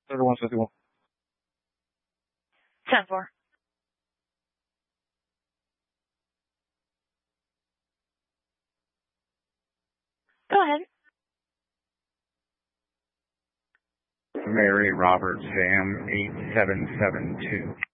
3151. 10-4. Go ahead. Mary Robert Sam 8772.